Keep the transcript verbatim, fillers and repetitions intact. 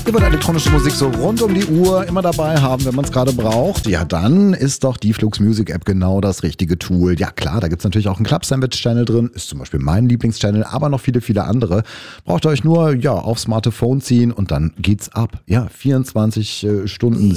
Ihr wollt elektronische Musik so rund um die Uhr immer dabei haben, wenn man es gerade braucht? Ja, dann ist doch die Flux Music App genau das richtige Tool. Ja klar, da gibt es natürlich auch einen Club Sandwich Channel drin, ist zum Beispiel mein Lieblingschannel, aber noch viele, viele andere. Braucht ihr euch nur ja aufs Smartphone ziehen und dann geht's ab. Ja, vierundzwanzig Stunden